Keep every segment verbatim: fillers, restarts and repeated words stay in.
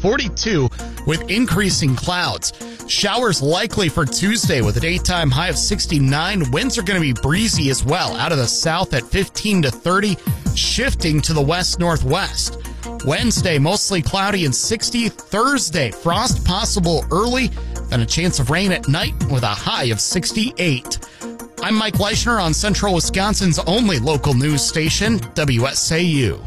forty-two with increasing clouds. Showers likely for Tuesday with a daytime high of sixty-nine. Winds are going to be breezy as well, out of the south at fifteen to thirty, shifting to the west-northwest. Wednesday, mostly cloudy and sixty. Thursday, frost possible early, then a chance of rain at night with a high of sixty-eight. I'm Mike Leischner on Central Wisconsin's only local news station, W S A U.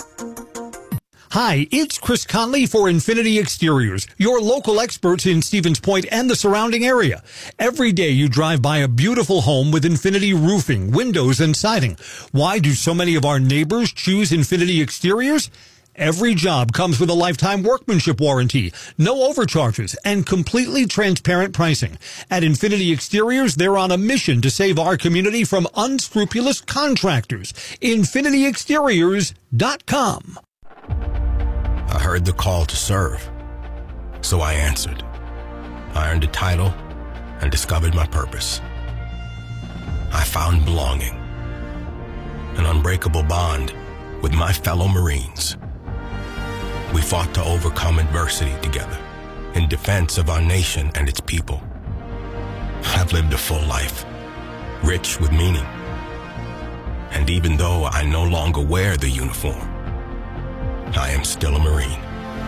Hi, it's Chris Conley for Infinity Exteriors, your local experts in Stevens Point and the surrounding area. Every day you drive by a beautiful home with Infinity roofing, windows, and siding. Why do so many of our neighbors choose Infinity Exteriors? Every job comes with a lifetime workmanship warranty, no overcharges, and completely transparent pricing. At Infinity Exteriors, they're on a mission to save our community from unscrupulous contractors. Infinity Exteriors dot com. I heard the call to serve, so I answered. I earned a title and discovered my purpose. I found belonging, an unbreakable bond with my fellow Marines. We fought to overcome adversity together in defense of our nation and its people. I've lived a full life, rich with meaning. And even though I no longer wear the uniform, I am still a Marine.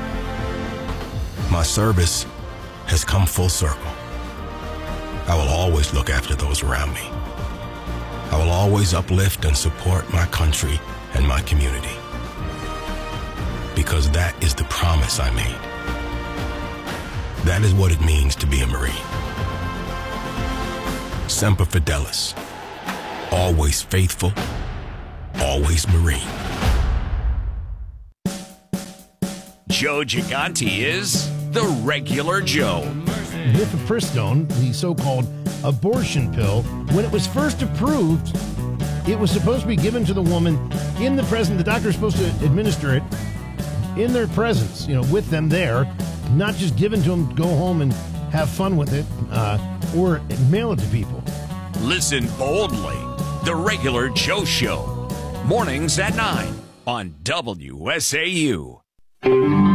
My service has come full circle. I will always look after those around me. I will always uplift and support my country and my community. Because that is the promise I made. That is what it means to be a Marine. Semper Fidelis. Always faithful, always Marine. Joe Gigante is the regular Joe. Mifepristone, the so-called abortion pill, when it was first approved, it was supposed to be given to the woman in the presence. The doctor is supposed to administer it in their presence, you know, with them there, not just given to them, go home and have fun with it, uh, or mail it to people. Listen boldly. The regular Joe Show. Mornings at nine on W S A U.